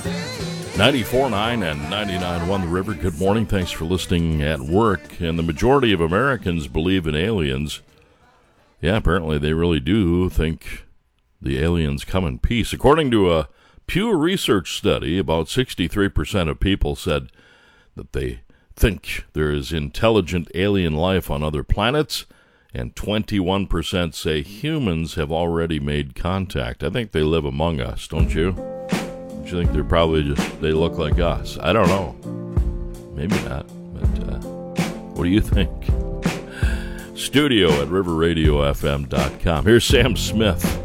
94.9 and 99.1 The River. Good morning. Thanks for listening at work. And the majority of Americans believe in aliens. Yeah, apparently they really do think the aliens come in peace. According to a Pew Research study, about 63% of people said that they think there is intelligent alien life on other planets, and 21% say humans have already made contact. I think they live among us, don't you? Don't you think they're probably just, they look like us? I don't know. Maybe not, but what do you think? Studio at riverradiofm.com. Here's Sam Smith.